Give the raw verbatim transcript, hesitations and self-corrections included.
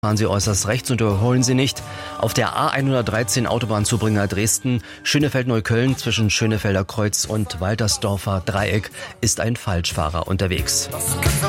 Fahren Sie äußerst rechts und überholen Sie nicht. Auf der A hundertdreizehn Autobahnzubringer Dresden, Schönefeld-Neukölln zwischen Schönefelder Kreuz und Waltersdorfer Dreieck ist ein Falschfahrer unterwegs.